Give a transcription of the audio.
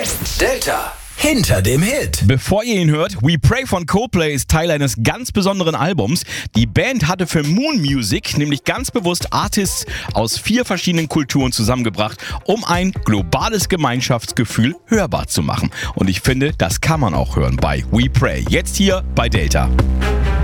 Delta. Hinter dem Hit. Bevor ihr ihn hört, We Pray von Coldplay ist Teil eines ganz besonderen Albums. Die Band hatte für Moon Music nämlich ganz bewusst Artists aus 4 verschiedenen Kulturen zusammengebracht, um ein globales Gemeinschaftsgefühl hörbar zu machen. Und ich finde, das kann man auch hören bei We Pray. Jetzt hier bei Delta.